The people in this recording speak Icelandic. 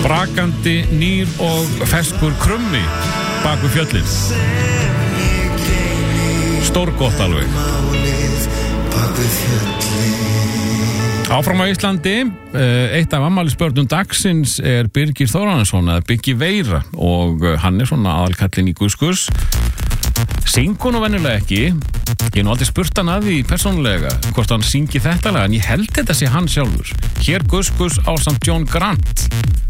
brakandi, nýr og ferskur krummi bak við fjöllin. Stórgott alveg. Áfram á Íslandi, eitt af afmælisbörnum dagsins Birgir Þórarinsson, eða Biggi Veira, og hann svona aðalkallinn í Guskus. Syngur nú venjulega ekki. Ég nú aldrei spurt hann að því persónulega hvort hann syngi þetta lag, en ég held þetta sé hann sjálfur. Hér Guskus ásamt John Grant.